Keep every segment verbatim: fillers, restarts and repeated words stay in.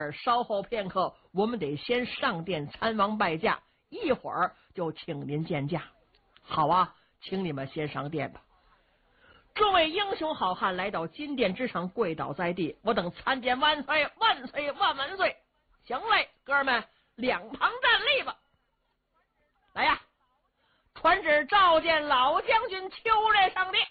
而稍后片刻，我们得先上殿参王拜驾，一会儿就请您见驾。好啊，请你们先上殿吧。众位英雄好汉来到金殿之上，跪倒在地，我等参见万岁，万岁万万岁！行嘞，哥儿们两旁站立吧。来呀，传旨召见老将军邱瑞上殿。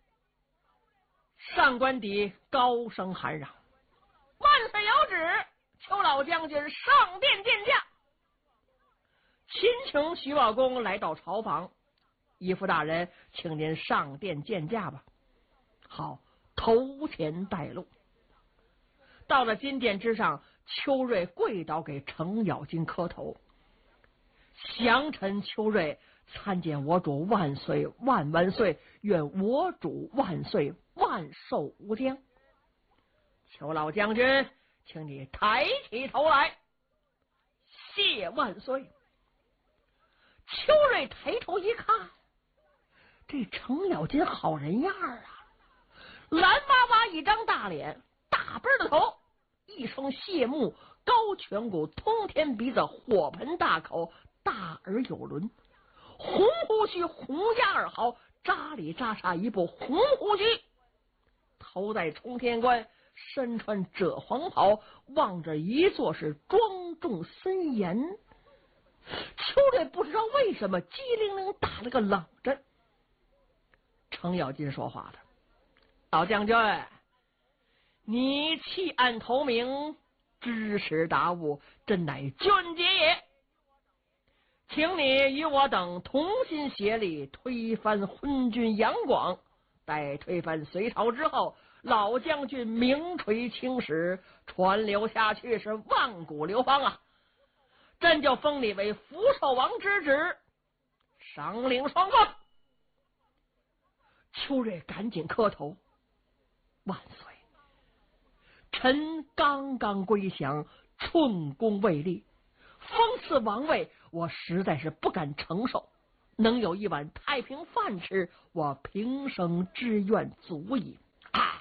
上官邸高声喊嚷：万岁有旨，邱老将军上殿见驾。秦琼、徐茂公来到朝房，义父大人，请您上殿见驾吧。好，头前带路。到了金殿之上，邱瑞跪倒给程咬金磕头：降臣邱瑞参见我主万岁万万岁，愿我主万岁万寿无疆。邱老将军，请你抬起头来。谢万岁。邱瑞抬头一看，这程咬金好人样啊，蓝哇哇一张大脸，大背的头，一双谢幕，高颧骨，通天鼻子，火盆大口，大耳有轮，红胡须，红加二毫，扎里扎煞一部红胡须，头戴冲天冠，身穿赭黄袍，望着一座是庄重森严。邱瑞不知道为什么机灵灵打了个冷战。程咬金说话了：老将军，你弃暗投明，知识达悟，真乃俊杰也。请你与我等同心协力，推翻昏君杨广。待推翻隋朝之后，老将军名垂青史，传流下去是万古流芳啊！朕就封你为福寿王之职，赏领双冠。邱瑞赶紧磕头：万岁！臣刚刚归降，寸功未立，封赐王位，我实在是不敢承受。能有一碗太平饭吃，我平生之愿足矣。啊！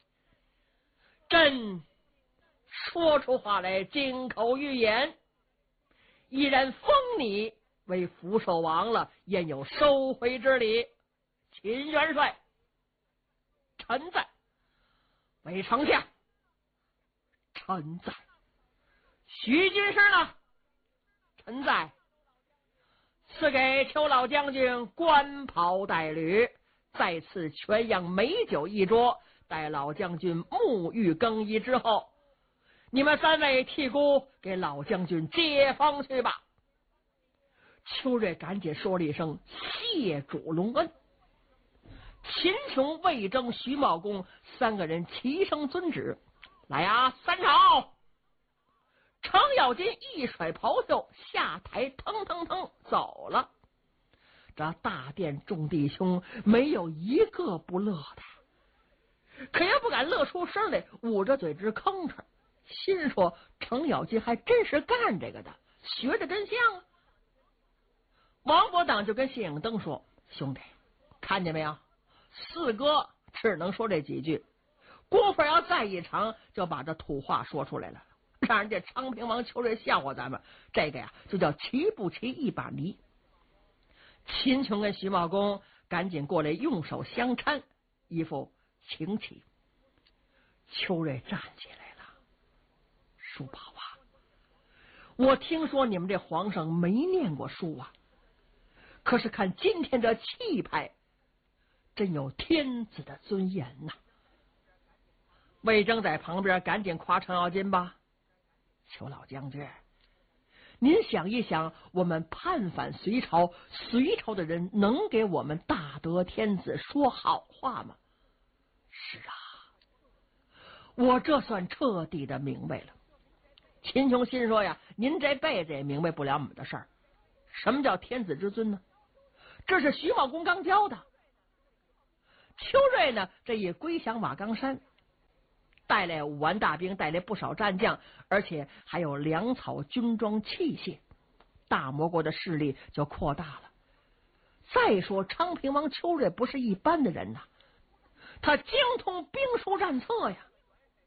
朕说出话来，金口玉言。既然封你为福寿王了，焉有收回之理？秦元帅，臣在。魏丞相，臣在。徐军师呢？臣在。赐给邱老将军官袍带履，再赐全样美酒一桌。待老将军沐浴更衣之后，你们三位替姑给老将军接风去吧。邱瑞赶紧说了一声谢主隆恩。秦琼、魏征、徐茂公三个人齐声遵旨：来呀，三朝！程咬金一甩袍袖，下台腾腾腾走了。这大殿众弟兄没有一个不乐的，可也不敢乐出声来，捂着嘴直吭哧，心说程咬金还真是干这个的，学的真像啊。王伯当就跟谢影登说：兄弟，看见没有，四哥只能说这几句，功夫要再一长，就把这土话说出来了，让人家昌平王邱瑞笑话咱们，这个呀就叫棋不棋一把泥。秦琼跟徐茂公赶紧过来用手相搀，一副请起。邱瑞站起来了：叔宝啊，我听说你们这皇上没念过书啊，可是看今天这气派，真有天子的尊严呐、啊！魏征在旁边赶紧夸程咬金吧：邱老将军，您想一想，我们叛反隋朝，隋朝的人能给我们大德天子说好话吗？是啊，我这算彻底的明白了。秦琼心说呀，您这辈子也明白不了我们的事儿。什么叫天子之尊呢？这是徐茂公刚教的。邱瑞呢，这一归降瓦岗山，带来五万大兵，带来不少战将，而且还有粮草、军装、器械，大魔国的势力就扩大了。再说昌平王邱瑞不是一般的人呐、啊，他精通兵书战策呀。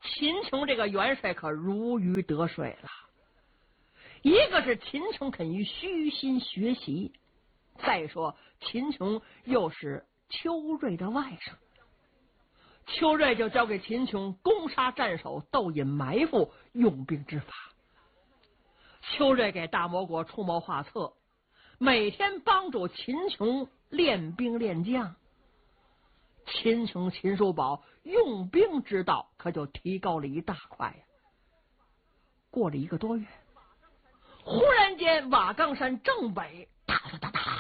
秦琼这个元帅可如鱼得水了。一个是秦琼肯于虚心学习，再说秦琼又是邱瑞的外甥，邱瑞就交给秦琼攻杀战守、斗隐埋伏、用兵之法。邱瑞给大魔国出谋划策，每天帮助秦琼练兵练将。秦琼、秦叔宝用兵之道可就提高了一大块呀。过了一个多月，忽然间瓦岗山正北哒哒哒哒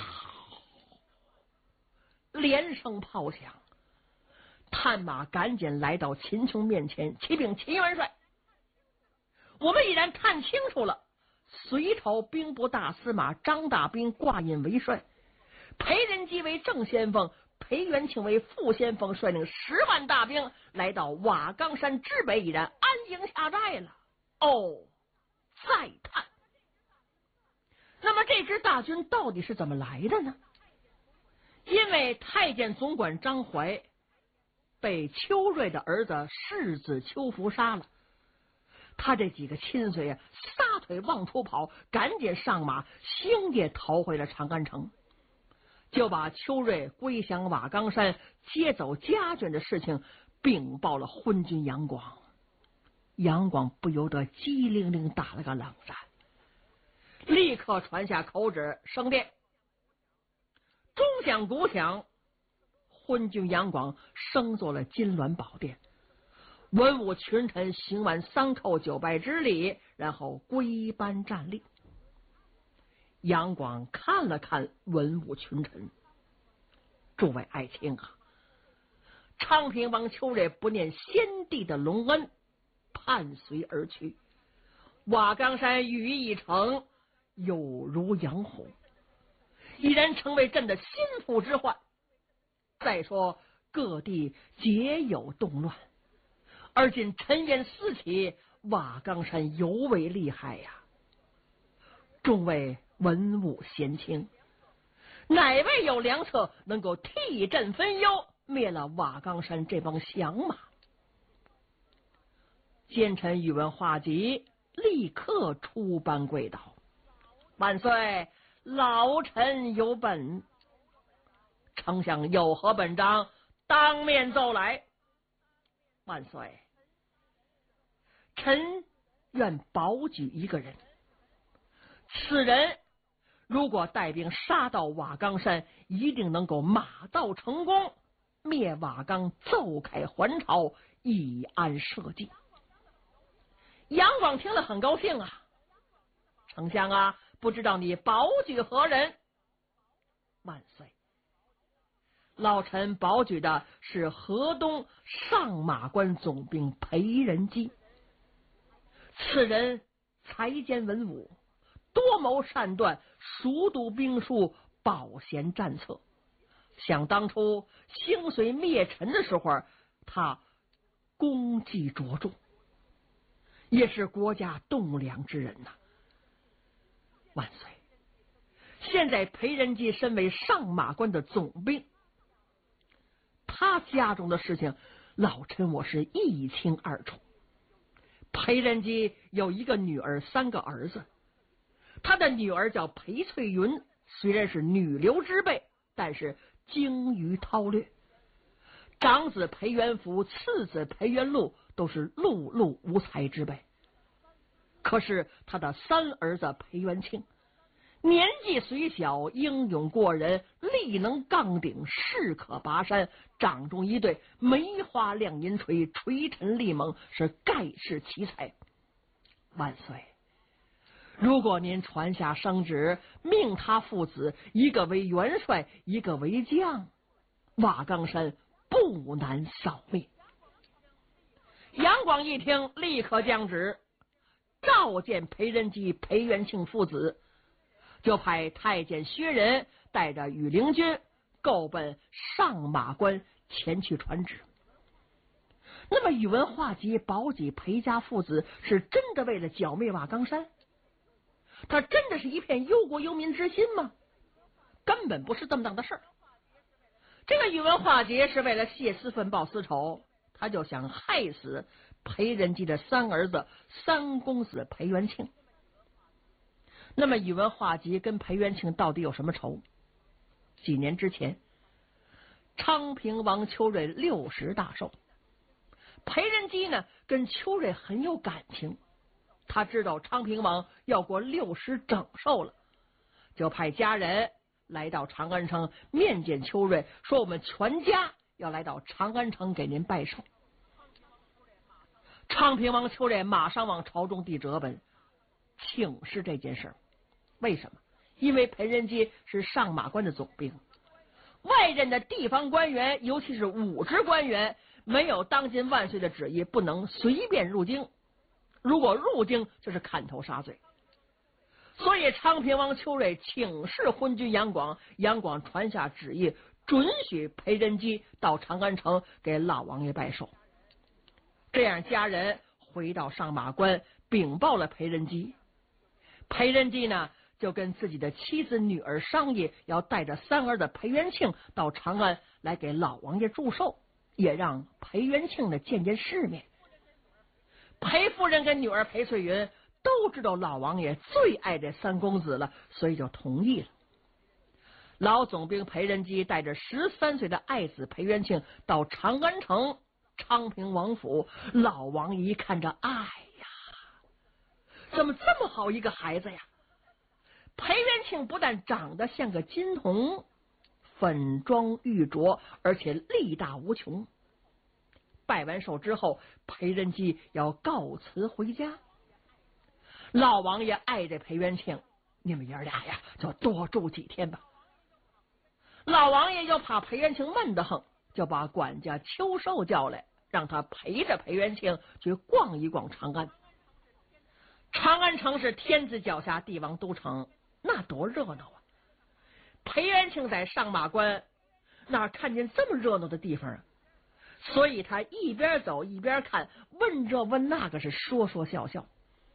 连声炮响，探马赶紧来到秦琼面前，启禀秦元帅，我们已然探清楚了，隋朝兵部大司马张大兵挂印为帅，裴仁基为正先锋，裴元庆为副先锋，率领十万大兵来到瓦岗山之北，已然安营下寨了。哦，再探，那么这支大军到底是怎么来的呢？因为太监总管张怀被邱瑞的儿子世子邱福杀了，他这几个亲随啊，撒腿往出跑，赶紧上马，星夜逃回了长安城，就把邱瑞归降瓦岗山、接走家眷的事情禀报了昏君杨广。杨广不由得机灵灵打了个冷战，立刻传下口旨，升殿，钟响鼓响，昏君杨广升做了金銮宝殿，文武群臣行完三叩九拜之礼，然后归班站立。杨广看了看文武群臣，诸位爱卿啊，昌平王邱瑞不念先帝的隆恩，叛随而去，瓦岗山羽翼一成，有如养虎，已然成为朕的心腹之患。再说各地皆有动乱，而今尘烟四起，瓦岗山尤为厉害呀。众位文武贤卿，哪位有良策能够替朕分忧，灭了瓦岗山这帮降马？奸臣宇文化及立刻出班跪倒，万岁，老臣有本。丞相有何本章，当面奏来。万岁，臣愿保举一个人，此人如果带兵杀到瓦岗山，一定能够马到成功，灭瓦岗，奏开还朝，以安社稷。杨广听了很高兴啊，丞相啊，不知道你保举何人？万岁，老臣保举的是河东上马关总兵裴仁基。此人才兼文武，多谋善断，熟读兵书，饱贤战策。想当初兴隋灭陈的时候，他功绩卓著，也是国家栋梁之人呐、啊。万岁！现在裴仁基身为上马关的总兵，他家中的事情，老臣我是一清二楚。裴仁基有一个女儿，三个儿子。他的女儿叫裴翠云，虽然是女流之辈，但是精于韬略。长子裴元福，次子裴元禄都是碌碌无才之辈。可是他的三儿子裴元庆，年纪虽小，英勇过人，力能杠顶，势可拔山，掌中一对梅花亮银锤，锤沉力猛，是盖世奇才。万岁！如果您传下圣旨，命他父子一个为元帅，一个为将，瓦岗山不难扫灭。杨广一听，立刻降旨，召见裴仁基、裴元庆父子，就派太监薛仁带着羽林军够奔上马关前去传旨。那么宇文化及、保举、裴家父子是真的为了剿灭瓦岗山？他真的是一片忧国忧民之心吗？根本不是这么当的事儿。这个宇文化及是为了泄私愤报私仇，他就想害死裴仁基的三儿子三公子裴元庆。那么宇文化及跟裴元庆到底有什么仇？几年之前，昌平王邱瑞六十大寿，裴仁基呢跟邱瑞很有感情，他知道昌平王要过六十整寿了，就派家人来到长安城面见邱瑞，说我们全家要来到长安城给您拜寿。昌平王邱瑞马上往朝中递折本请示这件事。为什么？因为裴仁基是上马关的总兵，外任的地方官员，尤其是武职官员，没有当今万岁的旨意，不能随便入京，如果入京就是砍头杀罪。所以昌平王邱瑞请示昏君杨广，杨广传下旨意，准许裴仁基到长安城给老王爷拜寿。这样家人回到上马关禀报了裴仁基，裴仁基呢就跟自己的妻子女儿商议，要带着三儿子裴元庆到长安来给老王爷祝寿，也让裴元庆呢见见世面。裴夫人跟女儿裴翠云都知道老王爷最爱这三公子了，所以就同意了。老总兵裴仁基带着十三岁的爱子裴元庆到长安城昌平王府，老王一看着，哎呀，怎么这么好一个孩子呀！裴元庆不但长得像个金童，粉妆玉琢，而且力大无穷。拜完寿之后，裴仁基要告辞回家。老王爷爱着裴元庆，你们爷俩呀就多住几天吧。老王爷又怕裴元庆闷得很，就把管家邱寿叫来，让他陪着裴元庆去逛一逛长安。长安城是天子脚下帝王都城，那多热闹啊！裴元庆在上马关哪看见这么热闹的地方啊？所以他一边走一边看，问这问那个，是说说笑笑。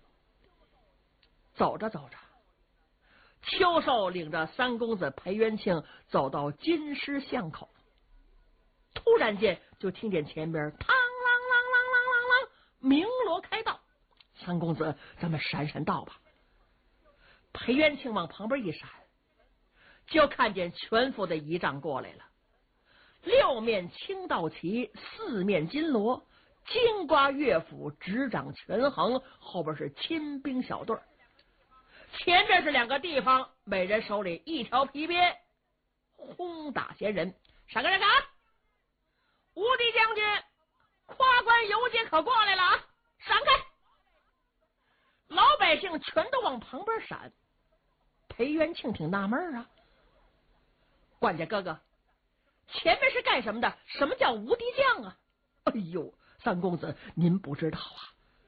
走着走着，邱寿领着三公子裴元庆走到金狮巷口，突然间就听见前边嘡啷啷啷啷啷啷，鸣锣开道。三公子，咱们闪闪道吧。裴元庆往旁边一闪，就看见全副的仪仗过来了，六面青道旗，四面金锣，金瓜乐府，执掌权衡，后边是亲兵小队，前边是两个地方，每人手里一条皮鞭，轰打闲人。闪开闪开！无敌将军夸关游街可过来了啊！闪开！老百姓全都往旁边闪。裴元庆挺纳闷啊，管家哥哥，前面是干什么的？什么叫无敌将啊？哎呦，三公子您不知道啊，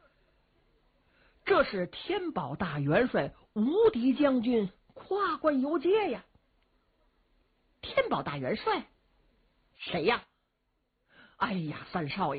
这是天宝大元帅无敌将军跨关游街呀。天宝大元帅谁呀？哎呀，三少爷